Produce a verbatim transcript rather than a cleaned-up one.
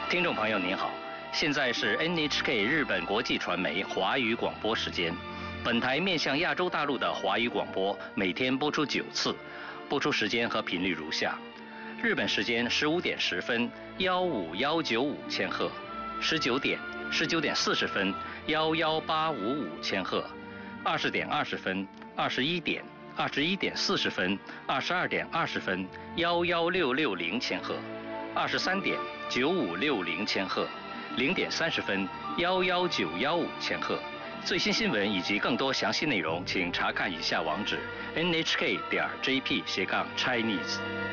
听众朋友您好，现在是 N H K 日本国际传媒华语广播时间。本台面向亚洲大陆的华语广播每天播出九次，播出时间和频率如下：日本时间十五点十分，幺五幺九五千赫；十九点、十九点四十分，幺幺八五五千赫；二十点二十分、二十一点、二十一点四十分、二十二点二十分，幺幺六六零千赫；二十三点九五六零千赫，零点三十分，幺幺九幺五千赫。最新新闻以及更多详细内容，请查看以下网址 ：n h k 点 j p 斜杠 Chinese。